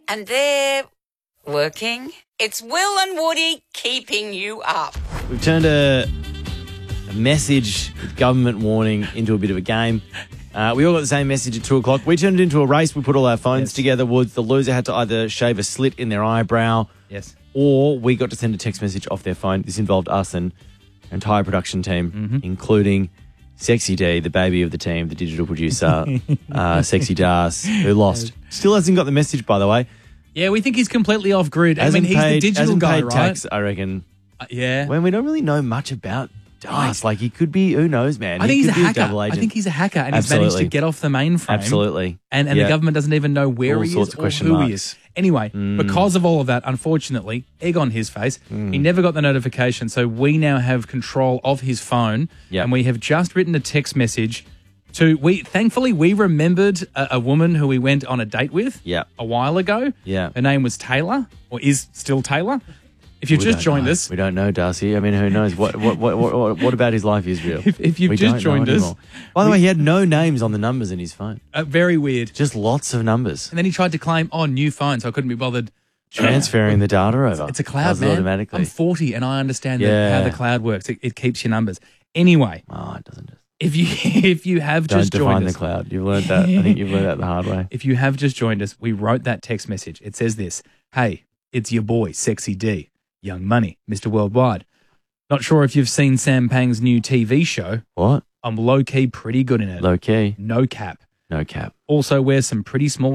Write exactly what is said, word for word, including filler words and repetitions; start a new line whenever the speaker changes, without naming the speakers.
And they're working. It's Will and Woody keeping you up.
We've turned a, a message with government warning into a bit of a game. Uh, we all got the same message at two o'clock. We turned it into a race. We put all our phones
Yes.
together. Woods. The loser had to either shave a slit in their eyebrow,
Yes.
or we got to send a text message off their phone. This involved us and our entire production team,
Mm-hmm.
including Sexy D, the baby of the team, the digital producer, uh, Sexy Das, who lost. Still hasn't got the message, by the way.
Yeah, we think he's completely off grid. I
Hasn't
mean, he's
paid,
the digital
hasn't
guy,
paid
right?
tax, I reckon.
Uh, yeah.
When we don't really know much about Das. Like, he could be, who knows, man.
I think
he
he's a
could be
hacker.
double
I
agent.
think he's a hacker, and he's managed
Absolutely.
to get off the mainframe.
Absolutely.
And, and
Yeah.
the government doesn't even know where
All
he
sorts
is
of
or
question
who
marks.
he is. Anyway,
Mm.
because of all of that, unfortunately, egg on his face,
Mm.
he never got the notification. So we now have control of his phone,
Yep.
and we have just written a text message to we. Thankfully, we remembered a, a woman who we went on a date with
Yeah.
a while ago.
Yeah.
Her name was Taylor, or is still Taylor. If you've
We
just
don't
joined
know.
us,
We don't know, Darcy. I mean, who knows? What what what what, what about his life is real?
If- if you've
We
just
don't know
joined us,
anymore. By the way, he had no names on the numbers in his phone.
uh, very weird.
Just lots of numbers.
And then he tried to claim, oh, new phone, so I couldn't be bothered.
Transferring the data over.
It's a cloud,
Does it
man.
automatically.
I'm forty, and I understand that
Yeah.
how the cloud works. It, it keeps your numbers. Anyway,
Oh, it doesn't just.
if you if you have
Don't
just
define
joined
the
us,
cloud. You've learned that. I think you've learned that the hard way.
if you have just joined us, we wrote that text message. It says this: "Hey, it's your boy, Sexy D, Young Money, Mister Worldwide. Not sure if you've seen Sam Pang's new T V show.
What?
I'm low key pretty good in it.
Low key.
No cap.
No cap.
Also wears some pretty small